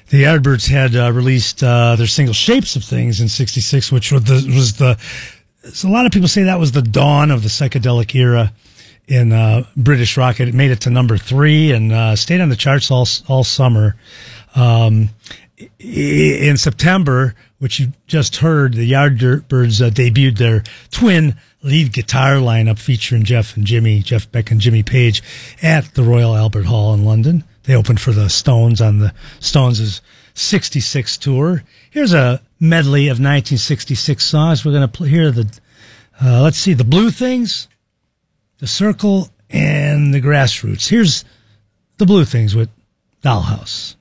The Yardbirds had released their single "Shapes of Things" in '66, which so a lot of people say that was the dawn of the psychedelic era in British rock. It made it to number 3 and stayed on the charts all summer. In September, which you just heard, the Yardbirds debuted their twin lead guitar lineup featuring Jeff Beck and Jimmy Page at the Royal Albert Hall in London. They opened for the Stones on the Stones' 66 tour. Here's a medley of 1966 songs. We're going to hear let's see, The Blue Things, The Circle, and The Grassroots. Here's The Blue Things with Dollhouse.